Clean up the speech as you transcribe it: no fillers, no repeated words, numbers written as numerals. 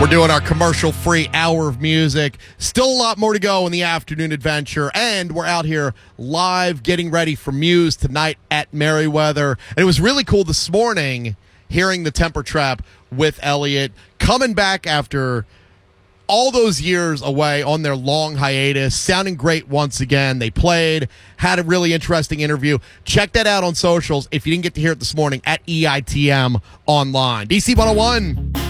We're doing our commercial-free hour of music. Still a lot more to go in the afternoon adventure, and we're out here live getting ready for Muse tonight at Merriweather. And it was really cool this morning hearing the Temper Trap with Elliott coming back after all those years away on their long hiatus, sounding great once again. They played, had a really interesting interview. Check that out on socials if you didn't get to hear it this morning at EITM online. DC 101.